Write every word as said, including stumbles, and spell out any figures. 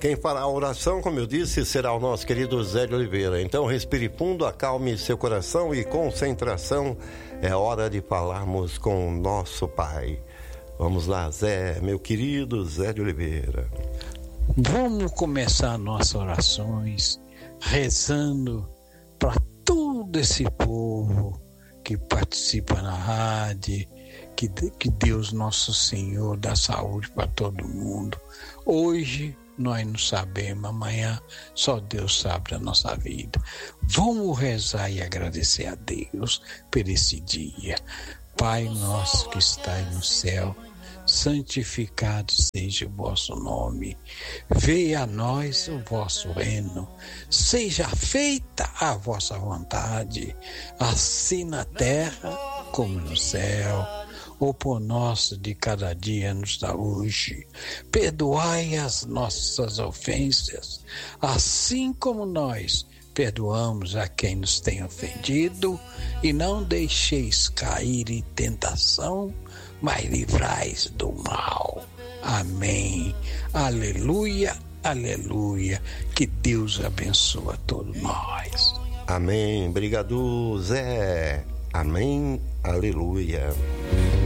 Quem fará a oração, como eu disse, será o nosso querido Zé de Oliveira. Então respire fundo, acalme seu coração e concentração. É hora de falarmos com o nosso Pai. Vamos lá, Zé, meu querido Zé de Oliveira. Vamos começar nossas orações rezando para todo esse povo que participa na rádio, que, que Deus Nosso Senhor dá saúde para todo mundo. Hoje nós não sabemos, amanhã só Deus sabe da nossa vida. Vamos rezar e agradecer a Deus por esse dia. Pai nosso que estais no céu, santificado seja o vosso nome. Venha a nós o vosso reino. Seja feita a vossa vontade, assim na terra como no céu. O pão nosso de cada dia nos dá hoje. Perdoai as nossas ofensas, assim como nós perdoamos a quem nos tem ofendido, e não deixeis cair em tentação, mas livrais do mal. Amém. Aleluia, aleluia. Que Deus abençoe a todos nós. Amém. Obrigado, Zé. Amém. Aleluia.